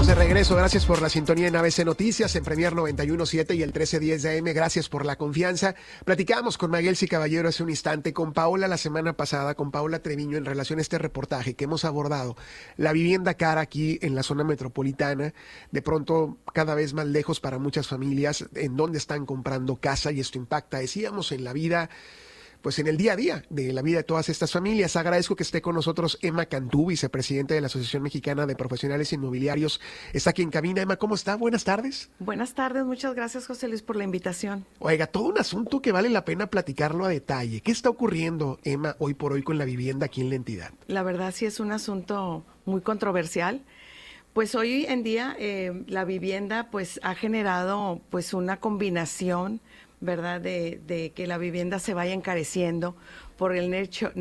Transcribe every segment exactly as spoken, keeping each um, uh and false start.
de regreso, gracias por la sintonía en A B C Noticias, en Premier noventa y uno punto siete y el trece diez de A M, gracias por la confianza. Platicábamos con Maguelsi Caballero hace un instante, con Paola la semana pasada, con Paola Treviño, en relación a este reportaje que hemos abordado, la vivienda cara aquí en la zona metropolitana, de pronto cada vez más lejos para muchas familias, en donde están comprando casa, y esto impacta, decíamos, en la vida, pues en el día a día de la vida de todas estas familias. Agradezco que esté con nosotros Emma Cantú, vicepresidente de la Asociación Mexicana de Profesionales Inmobiliarios. Está aquí en cabina. Emma, ¿cómo está? Buenas tardes. Buenas tardes, muchas gracias, José Luis, por la invitación. Oiga, todo un asunto que vale la pena platicarlo a detalle. ¿Qué está ocurriendo, Emma, hoy por hoy con la vivienda aquí en la entidad? La verdad sí es un asunto muy controversial. Pues hoy en día eh, la vivienda pues ha generado pues una combinación, ¿verdad?, de, de que la vivienda se vaya encareciendo por el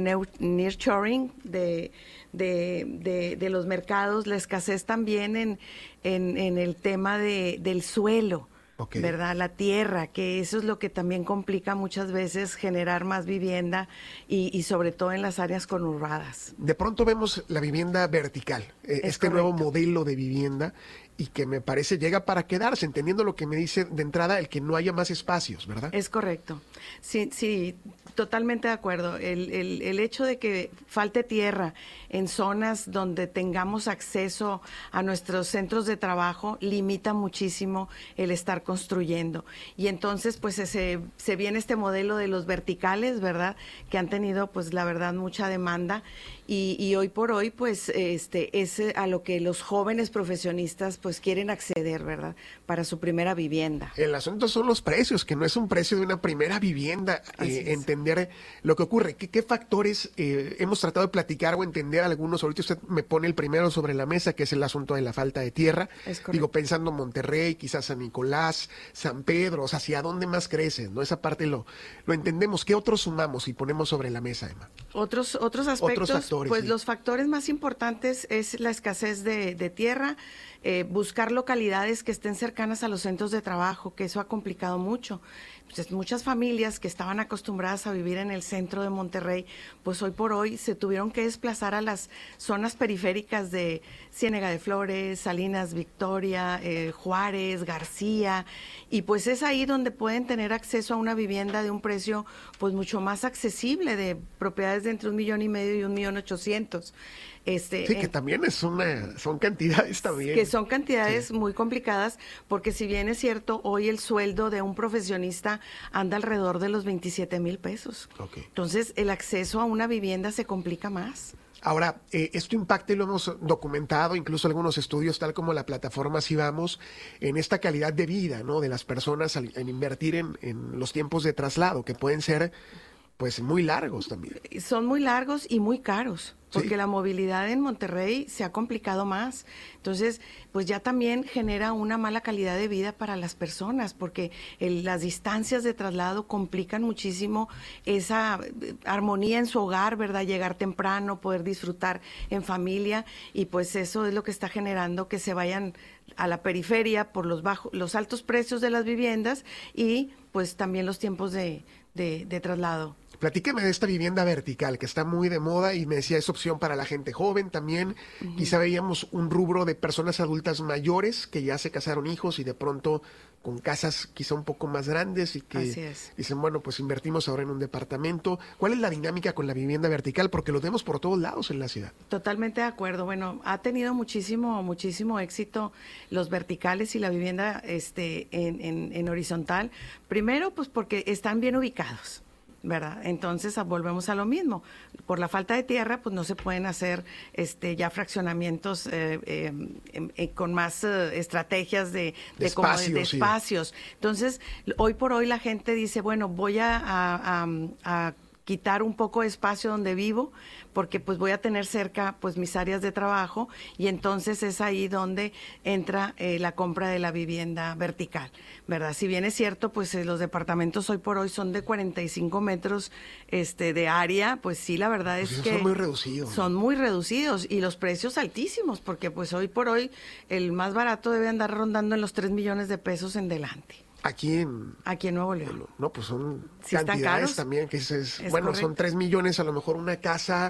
nearshoring de, de, de, de los mercados, la escasez también en, en, en el tema de, del suelo. Okay. ¿Verdad? La tierra, que eso es lo que también complica muchas veces generar más vivienda y, y sobre todo en las áreas conurbadas. De pronto vemos la vivienda vertical, eh, este correcto. Nuevo modelo de vivienda, y que me parece llega para quedarse, entendiendo lo que me dice de entrada, el que no haya más espacios, ¿verdad? Es correcto. Sí, sí, totalmente de acuerdo. El, el, el hecho de que falte tierra en zonas donde tengamos acceso a nuestros centros de trabajo limita muchísimo el estar construyendo. Y entonces, pues, se, se viene este modelo de los verticales, ¿verdad?, que han tenido, pues, la verdad, mucha demanda. Y, y hoy por hoy, pues, este es a lo que los jóvenes profesionistas, pues, quieren acceder, ¿verdad?, para su primera vivienda. El asunto son los precios, que no es un precio de una primera vivienda. Eh, entender lo que ocurre. ¿Qué, qué factores eh, hemos tratado de platicar o entender algunos? Ahorita usted me pone el primero sobre la mesa, que es el asunto de la falta de tierra. Digo, pensando en Monterrey, quizás San Nicolás, San Pedro, o sea, ¿hacia dónde más crece? ¿No? Esa parte lo, lo entendemos. ¿Qué otros sumamos y ponemos sobre la mesa, Emma? Otros, otros aspectos, otros factores, pues sí. Los factores más importantes es la escasez de, de tierra, eh, buscar localidades que estén cercanas a los centros de trabajo, que eso ha complicado mucho. Pues muchas familias que estaban acostumbradas a vivir en el centro de Monterrey, pues hoy por hoy se tuvieron que desplazar a las zonas periféricas de Ciénega de Flores, Salinas Victoria, eh, Juárez, García, y pues es ahí donde pueden tener acceso a una vivienda de un precio pues mucho más accesible, de propiedades de entre un millón y medio y un millón ochocientos. Este, sí, que en, también es una, son cantidades también. Que son cantidades sí. muy complicadas, porque si bien es cierto, hoy el sueldo de un profesionista anda alrededor de los veintisiete mil pesos. Okay. Entonces, el acceso a una vivienda se complica más. Ahora, eh, esto impacta y lo hemos documentado, incluso algunos estudios, tal como la plataforma Si Vamos, en esta calidad de vida, ¿no?, de las personas al, en invertir en, en los tiempos de traslado, que pueden ser pues muy largos también. Son muy largos y muy caros, porque sí. la movilidad en Monterrey se ha complicado más. Entonces, pues ya también genera una mala calidad de vida para las personas, porque el, las distancias de traslado complican muchísimo esa armonía en su hogar, ¿verdad? Llegar temprano, poder disfrutar en familia, y pues eso es lo que está generando que se vayan a la periferia por los bajos, los altos precios de las viviendas y pues también los tiempos de, de, de traslado. Platíqueme de esta vivienda vertical que está muy de moda, y me decía es opción para la gente joven también. Uh-huh. Quizá veíamos un rubro de personas adultas mayores que ya se casaron hijos y de pronto con casas quizá un poco más grandes y que dicen, bueno, pues invertimos ahora en un departamento. ¿Cuál es la dinámica con la vivienda vertical? Porque lo vemos por todos lados en la ciudad. Totalmente de acuerdo. Bueno, ha tenido muchísimo, muchísimo éxito los verticales y la vivienda este, en, en, en horizontal. Primero, pues porque están bien ubicados, ¿verdad? Entonces volvemos a lo mismo. Por la falta de tierra, pues no se pueden hacer este ya fraccionamientos eh, eh, eh, con más eh, estrategias de, de, de espacios. Como de, de espacios. Sí. Entonces, hoy por hoy la gente dice, bueno, voy a, a, a, a quitar un poco de espacio donde vivo, porque pues voy a tener cerca pues mis áreas de trabajo, y entonces es ahí donde entra eh, la compra de la vivienda vertical, ¿verdad? Si bien es cierto, pues eh, los departamentos hoy por hoy son de cuarenta y cinco metros este de área, pues sí, la verdad pues es que son muy reducidos. Son muy reducidos y los precios altísimos, porque pues hoy por hoy el más barato debe andar rondando en los tres millones de pesos en delante. Aquí en... Aquí en Nuevo León. No, pues son sí, cantidades también, que es, es, es bueno, correcto. Son tres millones, a lo mejor una casa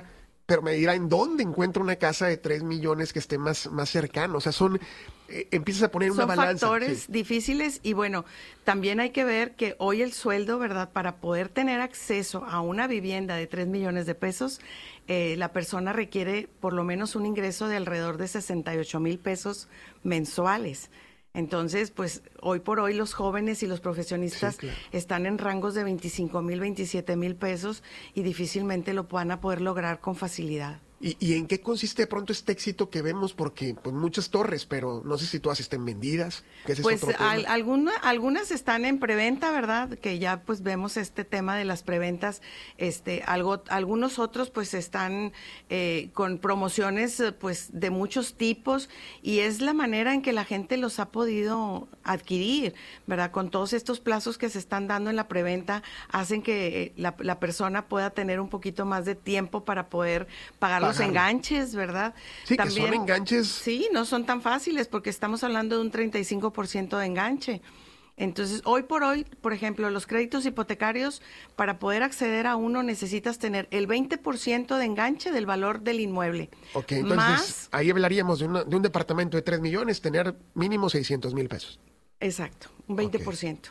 pero me dirá en dónde encuentro una casa de tres millones que esté más, más cercano. O sea, son, eh, empiezas a poner una Son balanza. factores Sí. difíciles y bueno, también hay que ver que hoy el sueldo, ¿verdad? Para poder tener acceso a una vivienda de tres millones de pesos, eh, la persona requiere por lo menos un ingreso de alrededor de sesenta y ocho mil pesos mensuales. Entonces, pues hoy por hoy los jóvenes y los profesionistas Sí, claro. están en rangos de veinticinco mil, veintisiete mil pesos y difícilmente lo van a poder lograr con facilidad. ¿Y, ¿Y en qué consiste de pronto este éxito que vemos? Porque pues muchas torres, pero no sé si todas estén vendidas. Que ese Pues es otro tema. al- alguna- algunas están en preventa, ¿verdad? Que ya pues vemos este tema de las preventas. Este, algo, algunos otros pues están eh, con promociones eh, pues de muchos tipos y es la manera en que la gente los ha podido adquirir, ¿verdad? Con todos estos plazos que se están dando en la preventa hacen que eh, la, la persona pueda tener un poquito más de tiempo para poder pagar los Pagarlo. enganches, ¿verdad? Sí, que son enganches. Sí, no son tan fáciles porque estamos hablando de un treinta y cinco por ciento de enganche. Entonces, hoy por hoy, por ejemplo, los créditos hipotecarios, para poder acceder a uno necesitas tener el veinte por ciento de enganche del valor del inmueble. Ok, entonces Más, ahí hablaríamos de, una- de un departamento de tres millones, tener mínimo seiscientos mil pesos. exacto, un veinte por ciento.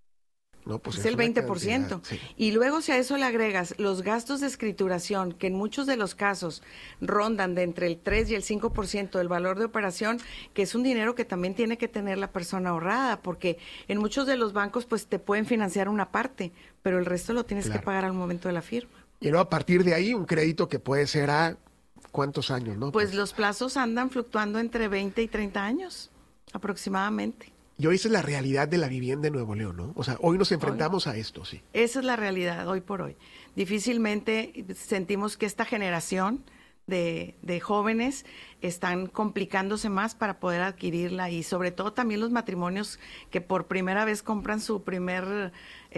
No, pues Es el una veinte por ciento. cantidad, sí. Y luego si a eso le agregas los gastos de escrituración, que en muchos de los casos rondan de entre el tres y el cinco por ciento del valor de operación, que es un dinero que también tiene que tener la persona ahorrada, porque en muchos de los bancos pues te pueden financiar una parte, pero el resto lo tienes Claro. que pagar al momento de la firma. Y luego a partir de ahí un crédito que puede ser a cuántos años, ¿no? Pues los plazos andan fluctuando entre veinte y treinta años aproximadamente. Y hoy esa es la realidad de la vivienda en Nuevo León, ¿no? O sea, hoy nos enfrentamos a esto, sí. Esa es la realidad hoy por hoy. Difícilmente sentimos que esta generación de, de jóvenes están complicándose más para poder adquirirla y sobre todo también los matrimonios que por primera vez compran su primer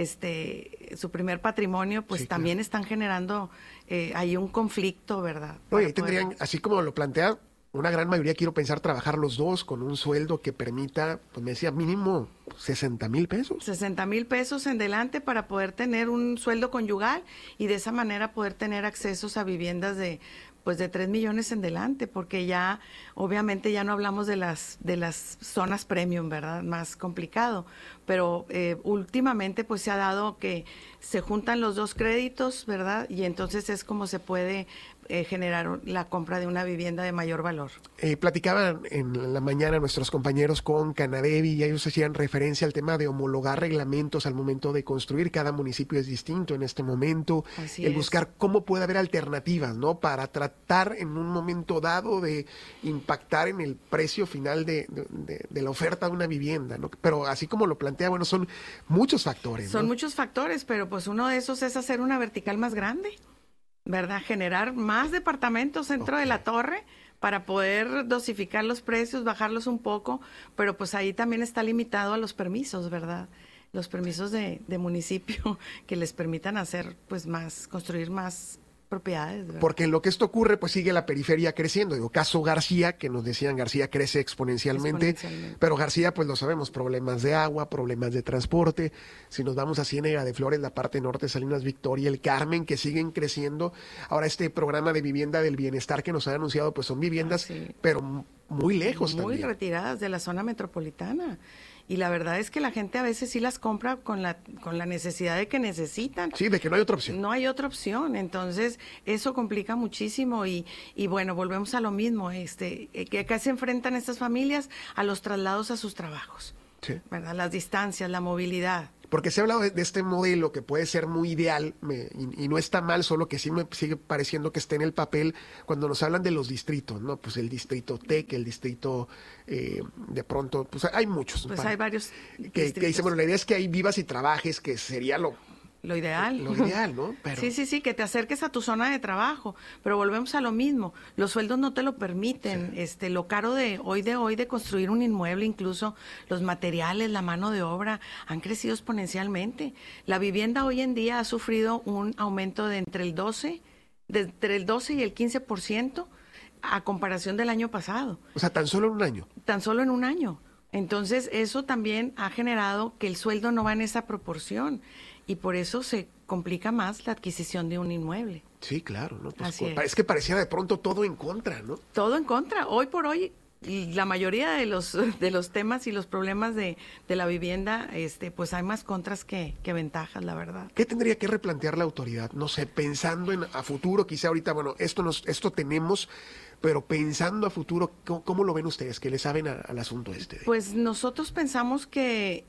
este su primer patrimonio, pues Sí, claro. también están generando eh, ahí un conflicto, ¿verdad? Oye, Para ahí tendrían, poder- así como lo plantea, una gran mayoría, quiero pensar, trabajar los dos con un sueldo que permita, pues me decía, mínimo sesenta mil pesos. sesenta mil pesos en delante para poder tener un sueldo conyugal y de esa manera poder tener accesos a viviendas de pues de tres millones en delante, porque ya obviamente ya no hablamos de las de las zonas premium, ¿verdad? Más complicado, pero eh, últimamente pues se ha dado que se juntan los dos créditos, ¿verdad? Y entonces es como se puede eh, generar la compra de una vivienda de mayor valor. Eh, platicaban en la mañana nuestros compañeros con Canadevi y ellos hacían referencia al tema de homologar reglamentos al momento de construir. Cada municipio es distinto en este momento. Así el es. buscar cómo puede haber alternativas, ¿no? Para tratar en un momento dado de impactar en el precio final de, de, de- de la oferta de una vivienda, ¿no? Pero así como lo plantea, bueno, son muchos factores, Son ¿no? muchos factores, pero pues uno de esos es hacer una vertical más grande, ¿verdad? Generar más departamentos dentro de Ok. la torre para poder dosificar los precios, bajarlos un poco, pero pues ahí también está limitado a los permisos, ¿verdad? Los permisos de, de municipio que les permitan hacer pues más, construir más propiedades, ¿verdad? Porque en lo que esto ocurre, pues sigue la periferia creciendo. Digo, caso García, que nos decían García crece exponencialmente, Exponencialmente. pero García, pues lo sabemos, problemas de agua, problemas de transporte. Si nos vamos a Ciénega de Flores, la parte norte, Salinas Victoria, el Carmen, que siguen creciendo. Ahora este programa de vivienda del bienestar que nos han anunciado, pues son viviendas, Ah, sí. pero m- muy lejos muy también. retiradas de la zona metropolitana. Y la verdad es que la gente a veces sí las compra con la, con la necesidad de que necesitan. Sí, de que no hay otra opción. No hay otra opción, entonces eso complica muchísimo y, y bueno, volvemos a lo mismo, este, eh, que acá se enfrentan estas familias a los traslados a sus trabajos, Sí. ¿verdad? Las distancias, la movilidad. Porque se ha hablado de, de este modelo que puede ser muy ideal me- y, y no está mal, solo que sí me sigue pareciendo que está en el papel cuando nos hablan de los distritos, ¿no? Pues el distrito TEC, el distrito, eh, de pronto, pues hay muchos. Pues para- hay varios que, que distritos. dicen, bueno, la idea es que ahí vivas y trabajes, que sería lo, Lo ideal. lo ideal, ¿no? Pero, Sí, sí, sí, que te acerques a tu zona de trabajo, pero volvemos a lo mismo, los sueldos no te lo permiten, este, lo caro de hoy de hoy de construir un inmueble, incluso los materiales, la mano de obra han crecido exponencialmente. La vivienda hoy en día ha sufrido un aumento de entre el doce, de entre el doce y el quince por ciento a comparación del año pasado, o sea, tan solo en un año. tan solo en un año. Entonces, eso también ha generado que el sueldo no va en esa proporción y por eso se complica más la adquisición de un inmueble. Sí, claro, ¿no? Pues, Así es. es. es que pareciera de pronto todo en contra, ¿no? Todo en contra. Hoy por hoy, la mayoría de los de los temas y los problemas de, de la vivienda, este, pues hay más contras que, que ventajas, la verdad. ¿Qué tendría que replantear la autoridad? No sé, pensando en a futuro, quizá ahorita, bueno, esto nos, esto tenemos, pero pensando a futuro, ¿cómo, cómo lo ven ustedes? ¿Qué le saben a, al asunto este? Pues nosotros pensamos que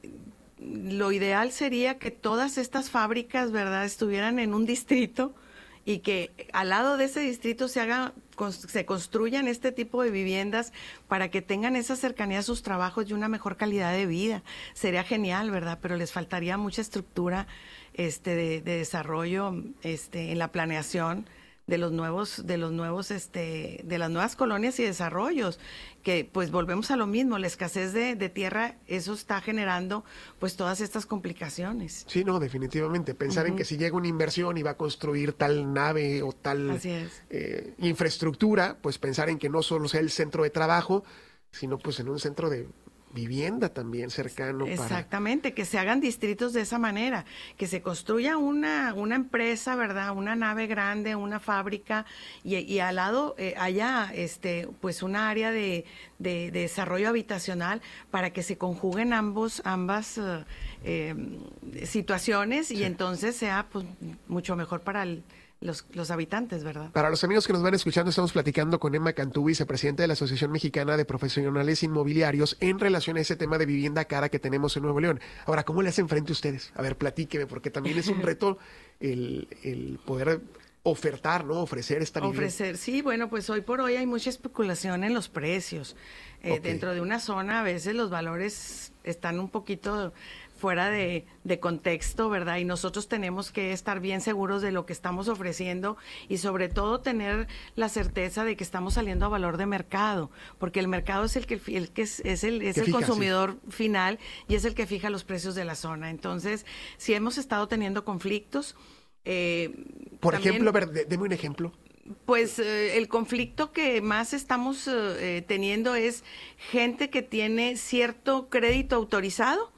lo ideal sería que todas estas fábricas, ¿verdad?, estuvieran en un distrito y que al lado de ese distrito se haga, se construyan este tipo de viviendas para que tengan esa cercanía a sus trabajos y una mejor calidad de vida. Sería genial, ¿verdad? Pero les faltaría mucha estructura este de, de desarrollo este en la planeación de los nuevos de los nuevos este de las nuevas colonias y desarrollos, que pues volvemos a lo mismo, la escasez de, de tierra, eso está generando pues todas estas complicaciones. Sí, no, definitivamente, pensar uh-huh. en que si llega una inversión y va a construir tal nave o tal eh, infraestructura, pues pensar en que no solo sea el centro de trabajo, sino pues en un centro de vivienda también cercano. Exactamente, para... que se hagan distritos de esa manera, que se construya una, una empresa, ¿verdad? Una nave grande, una fábrica, y, y al lado eh, haya este, pues una área de, de, de desarrollo habitacional para que se conjuguen ambos, ambas uh, eh, situaciones y sí. entonces sea pues mucho mejor para el Los, los habitantes, ¿verdad? Para los amigos que nos van escuchando, estamos platicando con Emma Cantú, vicepresidenta de la Asociación Mexicana de Profesionales Inmobiliarios, en relación a ese tema de vivienda cara que tenemos en Nuevo León. Ahora, ¿cómo le hacen frente ustedes? A ver, platíqueme, porque también es un reto el, el poder ofertar, ¿no? Ofrecer esta vivienda. Ofrecer, sí, bueno, pues hoy por hoy hay mucha especulación en los precios. Eh, okay. Dentro de una zona, a veces los valores están un poquito fuera de, de contexto, ¿verdad? Y nosotros tenemos que estar bien seguros de lo que estamos ofreciendo y sobre todo tener la certeza de que estamos saliendo a valor de mercado, porque el mercado es el que, el que es, es el, es el fija, consumidor sí. final y es el que fija los precios de la zona. Entonces, si hemos estado teniendo conflictos... Eh, Por también, ejemplo, a ver, deme un ejemplo. Pues eh, el conflicto que más estamos eh, teniendo es gente que tiene cierto crédito autorizado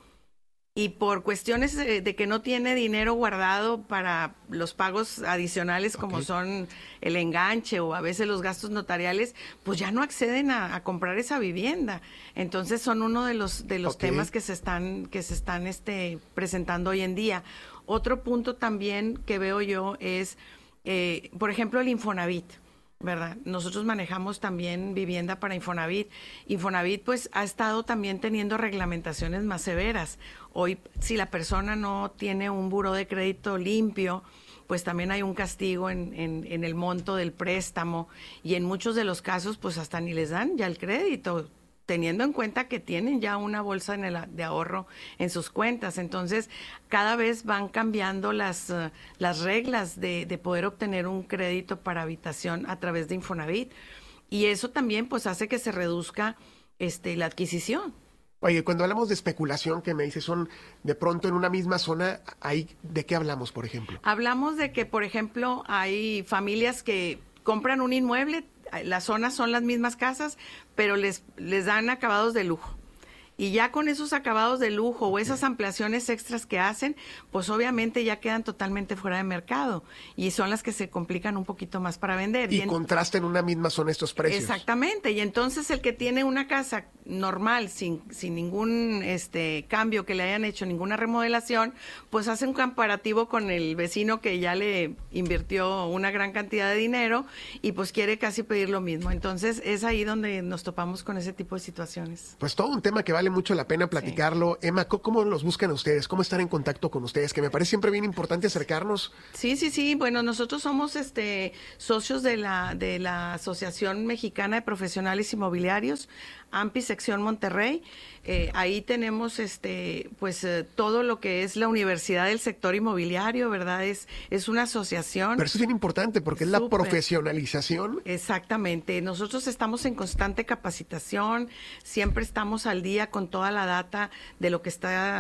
y por cuestiones de, de que no tiene dinero guardado para los pagos adicionales como okay. son el enganche o a veces los gastos notariales, pues ya no acceden a, a comprar esa vivienda. Entonces son uno de los de los okay. temas que se están que se están este presentando hoy en día. Otro punto también que veo yo es, eh, por ejemplo, el Infonavit. ¿Verdad? Nosotros manejamos también vivienda para Infonavit. Infonavit pues ha estado también teniendo reglamentaciones más severas. Hoy, si la persona no tiene un buró de crédito limpio, pues también hay un castigo en, en, en el monto del préstamo y en muchos de los casos pues hasta ni les dan ya el crédito, teniendo en cuenta que tienen ya una bolsa en el, de ahorro en sus cuentas. Entonces, cada vez van cambiando las, uh, las reglas de, de poder obtener un crédito para habitación a través de Infonavit. Y eso también pues hace que se reduzca este, la adquisición. Oye, cuando hablamos de especulación, que me dices, son de pronto en una misma zona, ¿hay, ¿de qué hablamos, por ejemplo? Hablamos de que, por ejemplo, hay familias que compran un inmueble, las zonas son las mismas casas, pero les, les dan acabados de lujo. Y ya con esos acabados de lujo o esas ampliaciones extras que hacen, pues obviamente ya quedan totalmente fuera de mercado y son las que se complican un poquito más para vender. Y, y en... contrasta en una misma zona estos precios. Exactamente, y entonces el que tiene una casa normal, sin, sin ningún este cambio que le hayan hecho, ninguna remodelación, pues hace un comparativo con el vecino que ya le invirtió una gran cantidad de dinero y pues quiere casi pedir lo mismo. Entonces es ahí donde nos topamos con ese tipo de situaciones. Pues todo un tema que vale mucho la pena platicarlo. Sí. Emma, ¿cómo los buscan ustedes? ¿Cómo estar en contacto con ustedes? Que me parece siempre bien importante acercarnos. Sí, sí, sí. Bueno, nosotros somos este socios de la de la Asociación Mexicana de Profesionales Inmobiliarios, AMPI Sección Monterrey. Eh, ahí tenemos este pues eh, todo lo que es la Universidad del Sector Inmobiliario, ¿verdad? Es es una asociación. Pero eso es bien importante porque Súper. es la profesionalización. Exactamente. Nosotros estamos en constante capacitación, siempre estamos al día con toda la data de lo que está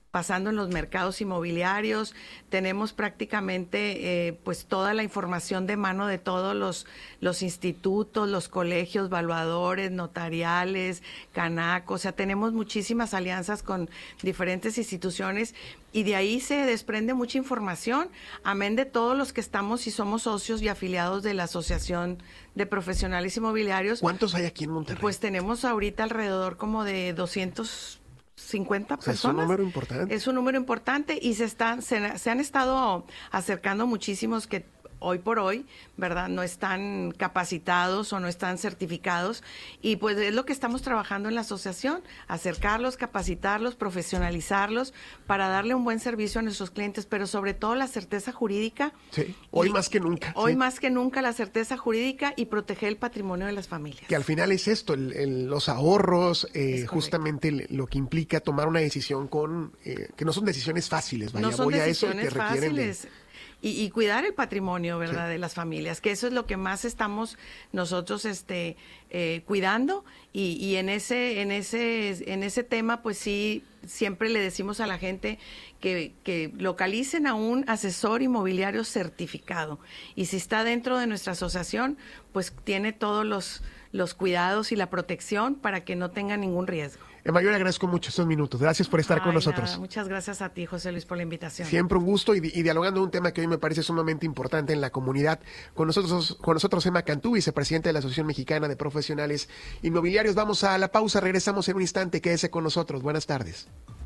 pasando en los mercados inmobiliarios. Tenemos prácticamente eh, pues toda la información de mano de todos los, los institutos, los colegios, valuadores, notariales, Canaco. O sea, tenemos muchísimas alianzas con diferentes instituciones y de ahí se desprende mucha información, amén de todos los que estamos y somos socios y afiliados de la Asociación de Profesionales Inmobiliarios. ¿Cuántos hay aquí en Monterrey? Pues tenemos ahorita alrededor como de doscientos cincuenta O sea, personas. es un número importante. Es un número importante y se están, se, se han estado acercando muchísimos que hoy por hoy, ¿verdad? No están capacitados o no están certificados y pues es lo que estamos trabajando en la asociación, acercarlos, capacitarlos, profesionalizarlos para darle un buen servicio a nuestros clientes, pero sobre todo la certeza jurídica. Sí, hoy y, más que nunca. Hoy sí. más que nunca la certeza jurídica y proteger el patrimonio de las familias. Que al final es esto, el, el, los ahorros, eh, justamente el, lo que implica tomar una decisión con, eh, que no son decisiones fáciles, vaya, no son voy a eso y decisiones que requieren fáciles. de... Y, y cuidar el patrimonio, ¿verdad?, Sí. de las familias, que eso es lo que más estamos nosotros este, eh, cuidando y, y en ese en ese en ese tema, pues sí, siempre le decimos a la gente que, que localicen a un asesor inmobiliario certificado y si está dentro de nuestra asociación, pues tiene todos los, los cuidados y la protección para que no tenga ningún riesgo. Emma, yo le agradezco mucho estos minutos. Gracias por estar Ay, con nosotros. nada, muchas gracias a ti, José Luis, por la invitación. Siempre un gusto y, y dialogando un tema que hoy me parece sumamente importante en la comunidad. Con nosotros, con nosotros Emma Cantú, vicepresidente de la Asociación Mexicana de Profesionales Inmobiliarios. Vamos a la pausa, regresamos en un instante. Quédese con nosotros. Buenas tardes.